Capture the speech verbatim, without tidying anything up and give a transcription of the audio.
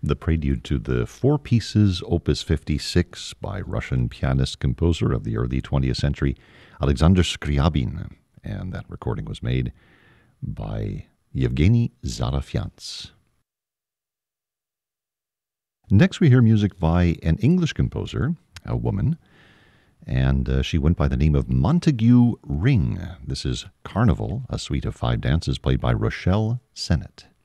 the prelude to the Four Pieces, Opus fifty-six, by Russian pianist-composer of the early twentieth century, Alexander Scriabin. And that recording was made by Yevgeny Zarafyants. Next, we hear music by an English composer, a woman, and uh, she went by the name of Montague Ring. This is Carnival, a suite of five dances played by Rochelle Sennett.